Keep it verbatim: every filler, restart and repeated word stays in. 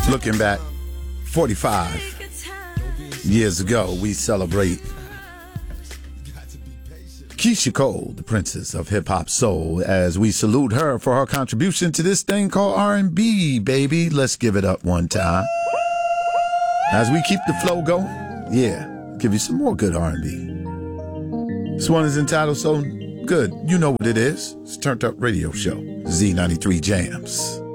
Looking back forty-five years ago, we celebrate Keisha Cole, the princess of hip-hop soul, as we salute her for her contribution to this thing called R and B, baby. Let's give it up one time. As we keep the flow going, yeah, give you some more good R and B. This one is entitled So Good. You know what it is. It's Turned Up Radio Show, Z ninety-three Jams.